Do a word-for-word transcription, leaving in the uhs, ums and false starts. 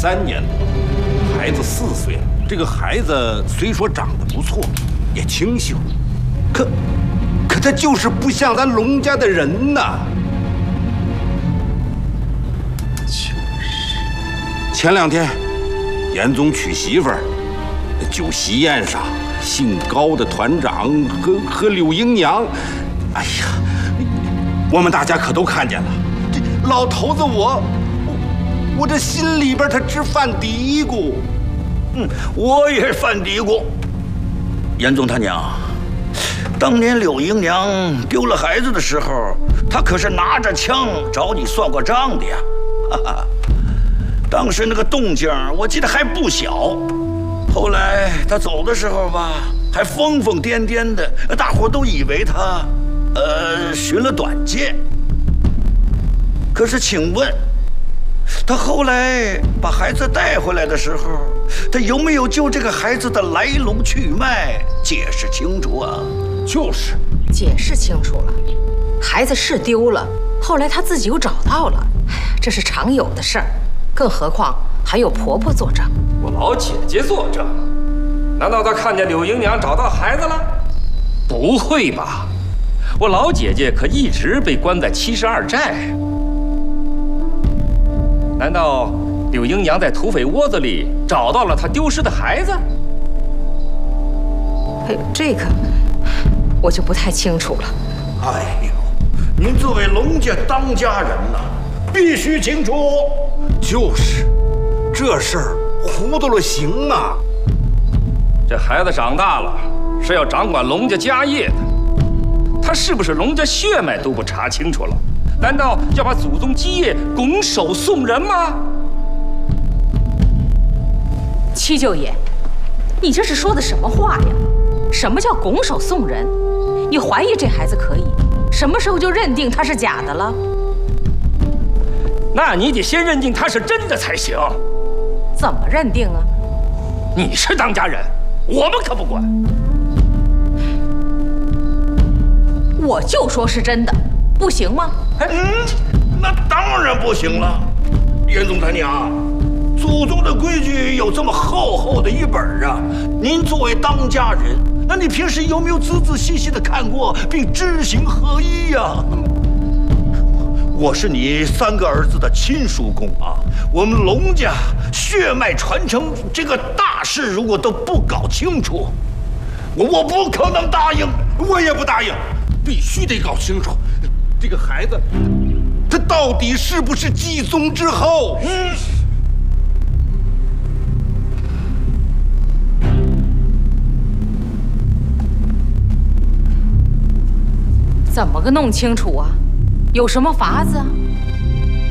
三年多，孩子四岁了。这个孩子虽说长得不错，也清秀，可可他就是不像咱龙家的人呐。就是。前两天，严总娶媳妇儿，酒席宴上，姓高的团长和和柳英娘，哎呀，我们大家可都看见了。这老头子我，我我这心里边他直犯嘀咕。 嗯，我也犯嘀咕。严总他娘，当年柳英娘丢了孩子的时候，她可是拿着枪找你算过账的呀。哈哈，当时那个动静我记得还不小。后来她走的时候吧，还疯疯癫癫的，大伙都以为她，呃，寻了短见。可是，请问，她后来把孩子带回来的时候，她有没有就这个孩子的来龙去脉解释清楚啊？ 就是解释清楚了，孩子是丢了，后来她自己又找到了，哎呀，这是常有的事儿，更何况还有婆婆作证。 我老姐姐作证，难道她看见柳英娘找到孩子了？不会吧，我老姐姐可一直被关在七十二寨。难道柳英娘在土匪窝子里找到了她丢失的孩子？ 哎，这个我就不太清楚了。 哎呦，您作为龙家当家人呐，必须清楚。 就是，这事儿糊涂了行吗？ 这孩子长大了，是要掌管龙家家业的，他是不是龙家血脉都不查清楚了？难道要把祖宗基业拱手送人吗？ 七舅爷，你这是说的什么话呀？什么叫拱手送人？你怀疑这孩子可以，什么时候就认定他是假的了？ 那你得先认定他是真的才行。 怎么认定啊？ 你是当家人，我们可不管。 我就说是真的，不行吗？ 嗯，那当然不行了。严总他娘，祖宗的规矩有这么厚厚的一本啊！您作为当家人，那你平时有没有仔仔细细的看过并知行合一呀？我是你三个儿子的亲叔公啊，我们龙家血脉传承这个大事，如果都不搞清楚，我我不可能答应， 我也不答应，必须得搞清楚，这个孩子他到底是不是继宗之后？嗯。 怎么个弄清楚啊？有什么法子啊？